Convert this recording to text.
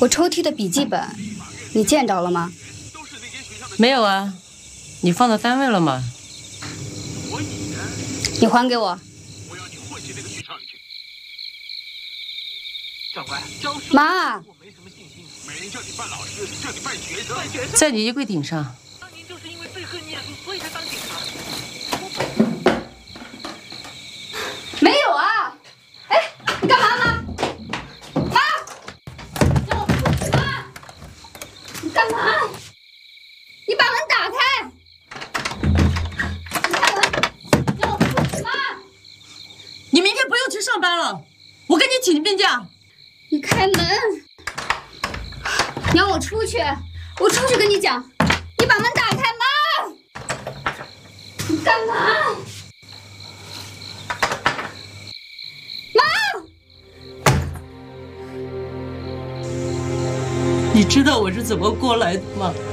我抽屉的笔记本，你见着了吗？ 没有啊，你放到单位了吗？ 你还给我。 我要你混进那个剧场里去。长官，教书妈， 我没什么信心，没人叫你扮老师，叫你扮学生。 在你衣柜顶上。 当年就是因为最恨念书，所以才当警察。 没有啊！哎，你干嘛呢？妈，叫我出去！妈，你干嘛？你把门打开！你开门！叫我出去！妈， 你明天不用去上班了，我给你请病假。 你开门！你让我出去，我出去跟你讲。你把门打开！妈，你干嘛？ 你知道我是怎么过来的吗？